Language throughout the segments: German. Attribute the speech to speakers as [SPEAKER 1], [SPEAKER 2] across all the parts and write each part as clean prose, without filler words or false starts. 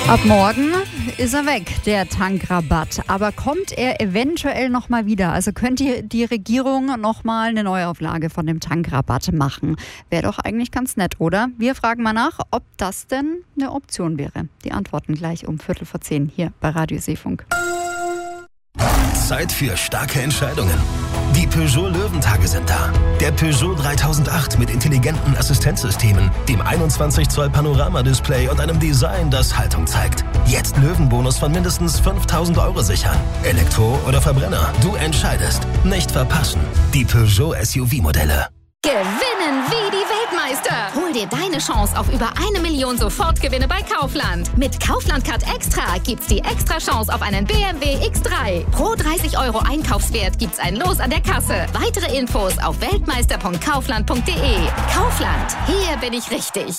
[SPEAKER 1] Ab morgen ist er weg, der Tankrabatt. Aber kommt er eventuell nochmal wieder? Also könnte die Regierung nochmal eine Neuauflage von dem Tankrabatt machen? Wäre doch eigentlich ganz nett, oder? Wir fragen mal nach, ob das denn eine Option wäre. Die Antworten gleich um 9:15 hier bei Radio Seefunk.
[SPEAKER 2] Zeit für starke Entscheidungen. Die Peugeot Löwentage sind da. Der Peugeot 3008 mit intelligenten Assistenzsystemen, dem 21 Zoll Panoramadisplay und einem Design, das Haltung zeigt. Jetzt Löwenbonus von mindestens 5.000 € sichern. Elektro oder Verbrenner, du entscheidest. Nicht verpassen. Die Peugeot SUV-Modelle.
[SPEAKER 3] Gewinnen wie die Weltmeister. Hol dir deine Chance auf über 1 Million Sofortgewinne bei Kaufland. Mit Kaufland Card Extra gibt's die extra Chance auf einen BMW X3. Pro 30 € Einkaufswert gibt's ein Los an der Kasse. Weitere Infos auf weltmeister.kaufland.de. Kaufland, hier bin ich richtig.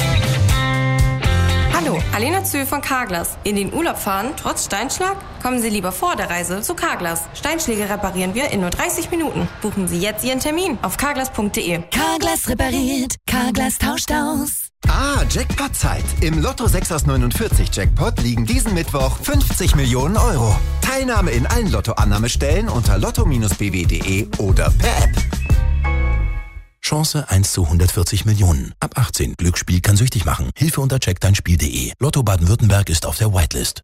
[SPEAKER 4] Hallo, Alena Zöhl von Carglass. In den Urlaub fahren, trotz Steinschlag? Kommen Sie lieber vor der Reise zu Carglass. Steinschläge reparieren wir in nur 30 Minuten. Buchen Sie jetzt Ihren Termin auf carglass.de.
[SPEAKER 5] Carglass repariert, Carglass tauscht aus.
[SPEAKER 6] Jackpot-Zeit. Im Lotto 6 aus 49 Jackpot liegen diesen Mittwoch 50 Millionen €. Teilnahme in allen Lottoannahmestellen unter lotto-bw.de oder per App.
[SPEAKER 7] Chance 1 zu 140 Millionen. Ab 18. Glücksspiel kann süchtig machen. Hilfe unter checkdeinspiel.de. Lotto Baden-Württemberg ist auf der Whitelist.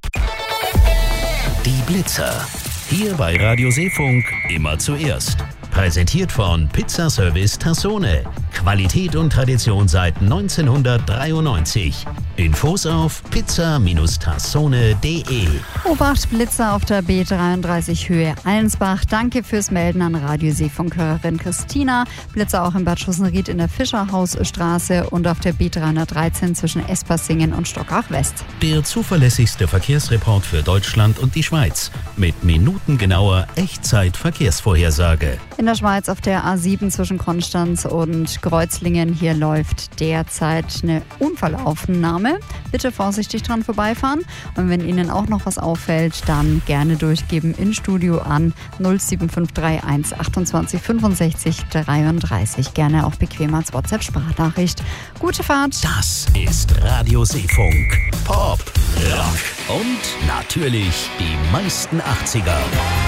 [SPEAKER 8] Die Blitzer. Hier bei Radio Seefunk immer zuerst. Präsentiert von Pizzaservice Tassone. Qualität und Tradition seit 1993. Infos auf pizza-tassone.de.
[SPEAKER 1] Obacht, Blitzer auf der B33 Höhe Allensbach. Danke fürs Melden an Radio Seefunkhörerin Christina. Blitzer auch in Bad Schussenried in der Fischerhausstraße und auf der B313 zwischen Espersingen und Stockach West.
[SPEAKER 8] Der zuverlässigste Verkehrsreport für Deutschland und die Schweiz. Mit minutengenauer Echtzeit-Verkehrsvorhersage.
[SPEAKER 1] In der Schweiz auf der A7 zwischen Konstanz und Kreuzlingen. Hier läuft derzeit eine Unfallaufnahme. Bitte vorsichtig dran vorbeifahren. Und wenn Ihnen auch noch was auffällt, dann gerne durchgeben ins Studio an 07531 28 65 33. Gerne auch bequem als WhatsApp-Sprachnachricht. Gute Fahrt.
[SPEAKER 8] Das ist Radio Seefunk. Pop, Rock und natürlich die meisten 80er.